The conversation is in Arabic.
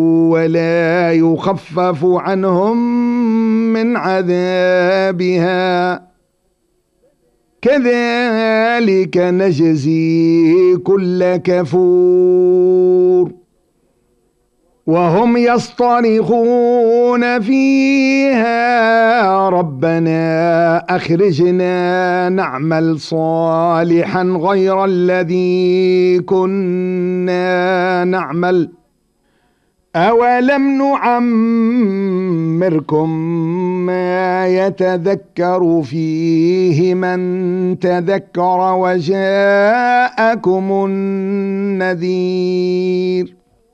ولا يخفف عنهم من عذابها كذلك نجزي كل كفور وهم يصطرخون فيها ربنا أخرجنا نعمل صالحا غير الذي كنا نعمل أولم نعمركم ما يتذكر فيه من تذكر وجاءكم النذير